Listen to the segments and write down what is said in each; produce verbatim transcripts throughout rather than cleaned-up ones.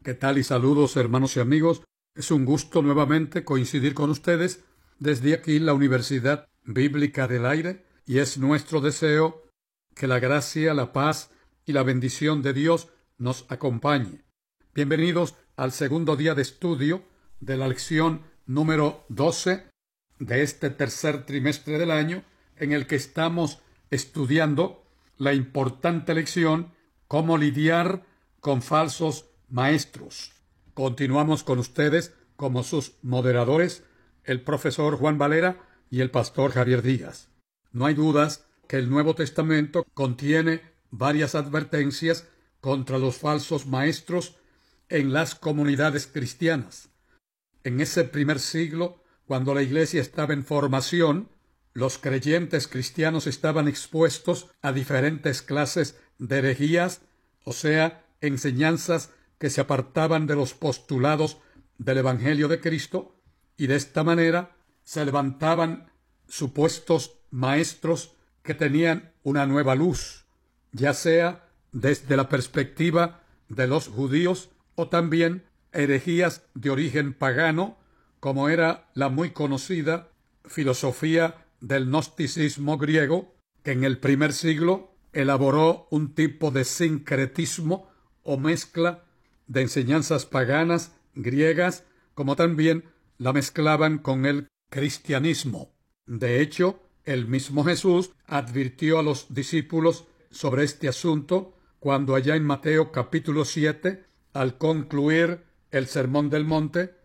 ¿Qué tal y saludos, hermanos y amigos? Es un gusto nuevamente coincidir con ustedes desde aquí la Universidad Bíblica del Aire, y es nuestro deseo que la gracia, la paz y la bendición de Dios nos acompañe. Bienvenidos al segundo día de estudio de la lección número doce de este tercer trimestre del año, en el que estamos estudiando la importante lección cómo lidiar con falsos maestros. Continuamos con ustedes como sus moderadores, el profesor Juan Valera y el pastor Javier Díaz. No hay dudas que el Nuevo Testamento contiene varias advertencias contra los falsos maestros en las comunidades cristianas. En ese primer siglo, cuando la Iglesia estaba en formación, los creyentes cristianos estaban expuestos a diferentes clases de herejías, o sea, enseñanzas que se apartaban de los postulados del Evangelio de Cristo, y de esta manera se levantaban supuestos maestros que tenían una nueva luz, ya sea desde la perspectiva de los judíos o también herejías de origen pagano, como era la muy conocida filosofía del gnosticismo griego, que en el primer siglo elaboró un tipo de sincretismo o mezcla de enseñanzas paganas griegas, como también la mezclaban con el cristianismo. De hecho, el mismo Jesús advirtió a los discípulos sobre este asunto cuando allá en Mateo capítulo siete, al concluir el Sermón del Monte,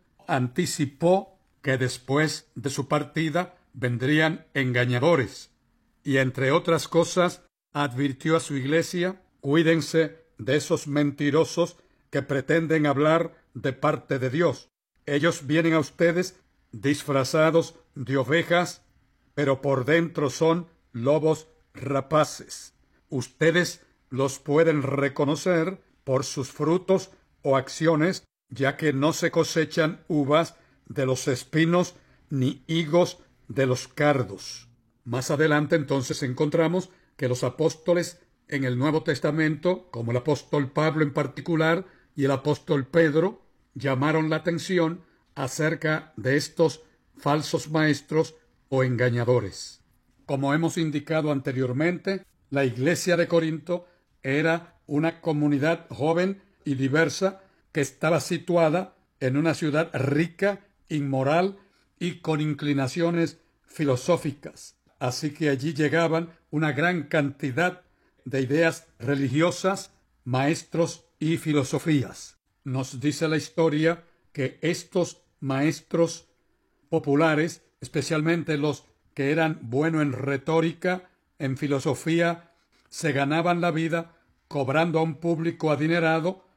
anticipó que después de su partida vendrían engañadores, y entre otras cosas advirtió a su iglesia: cuídense de esos mentirosos que pretenden hablar de parte de Dios. Ellos vienen a ustedes disfrazados de ovejas, pero por dentro son lobos rapaces. Ustedes los pueden reconocer por sus frutos o acciones, ya que no se cosechan uvas de los espinos ni higos de los cardos. Más adelante entonces encontramos que los apóstoles en el Nuevo Testamento, como el apóstol Pablo en particular y el apóstol Pedro, llamaron la atención acerca de estos falsos maestros o engañadores. Como hemos indicado anteriormente, la iglesia de Corinto era una comunidad joven y diversa que estaba situada en una ciudad rica, inmoral y con inclinaciones filosóficas. Así que allí llegaban una gran cantidad de ideas religiosas, maestros y filosofías. Nos dice la historia que estos maestros populares, especialmente los que eran buenos en retórica, en filosofía, se ganaban la vida cobrando a un público adinerado